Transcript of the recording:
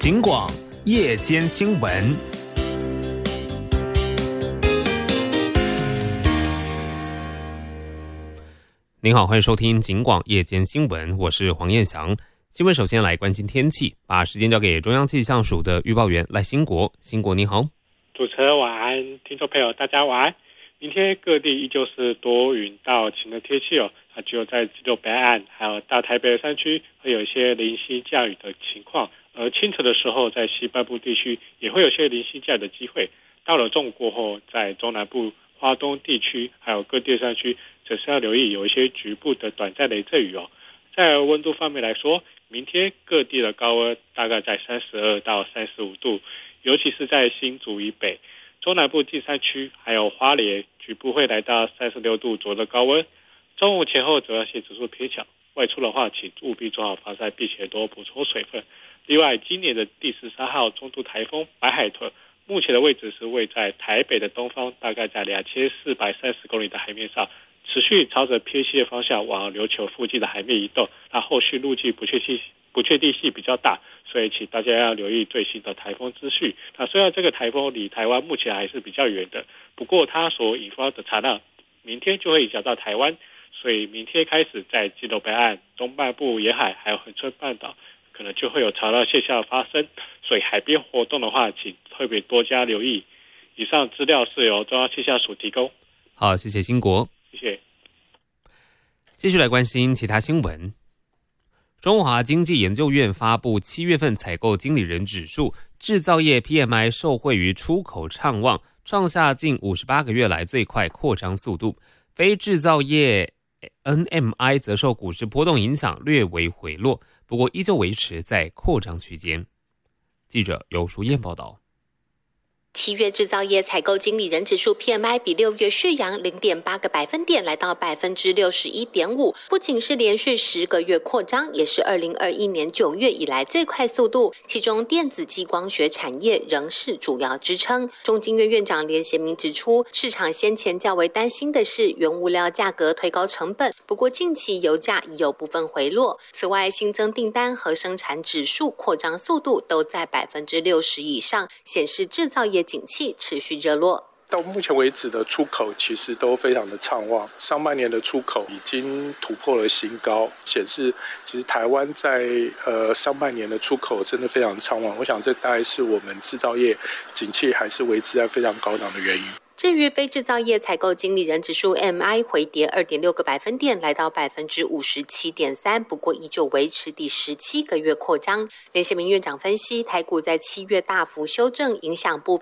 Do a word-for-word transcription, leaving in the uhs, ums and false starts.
警广夜间新闻。您好，欢迎收听警广夜间新闻，我是黄彦翔。新闻首先来关心天气，把时间交给中央气象署的预报员赖兴国。兴国你好。 主持人晚安，听众朋友大家晚安。明天各地依旧是多云到晴的天气哦，啊，只有在基隆北岸还有大台北的山区会有一些零星降雨的情况，而清晨的时候在西半部地区也会有些零星降雨的机会。到了中午过后，在中南部、花东地区还有各地山区，则是要留意有一些局部的短暂雷阵雨哦。在温度方面来说，明天各地的高温大概在三十二到三十五度，尤其是在新竹以北、中南部近山区还有花莲，局部会来到三十六度左右的高温。中午前后紫外线指数偏强，外出的话请务必做好防晒，并且多补充水分。另外，今年的第十三号中度台风白海豚，目前的位置是位在台北的东方，大概在两千四百三十公里的海面上，持续朝着偏西的方向往琉球附近的海面移动。那后续路径不确定不确定性比较大，所以请大家要留意最新的台风资讯。那虽然这个台风离台湾目前还是比较远的，不过它所引发的产浪明天就会影响到台湾，所以明天开始在基隆北岸、东半部沿海还有恒春半岛可能就会有潮浪现象发生，所以海边活动的话请特别多加留意。以上资料是由中央气象署提供。 好，谢谢兴国。 谢谢。 继续来关心其他新闻。中华经济研究院发布七月份采购经理人指数，制造业 P M I 受惠于出口畅旺，创下近五十八个月来最快扩张速度。非制造业 N M I 则受股市波动影响略微回落，不过依旧维持在扩张区间。记者尤淑燕报道。 七月制造业采购经理人指数 P M I 比六月续扬 零点八 个百分点，来到 百分之六十一点五， 不仅是连续十个月扩张，也是二零二一年九月以来最快速度。其中电子及光学产业仍是主要支撑。中经院院长连贤明指出，市场先前较为担心的是原物料价格推高成本，不过近期油价已有部分回落。此外，新增订单和生产指数扩张速度都在 百分之六十 以上，显示制造业景气持续热络。 到目前为止的出口其实都非常的畅旺，上半年的出口已经突破了新高，显示其实台湾在呃上半年的出口真的非常畅旺。我想这大概是我们制造业景气还是维持在非常高档的原因。 至于非制造业采购经理人指数 M I 回跌 二点六 个百分点，来到 百分之五十七点三， 不过依旧维持第十七个月扩张。连贤明院长分析，台股在七月大幅修正，影响部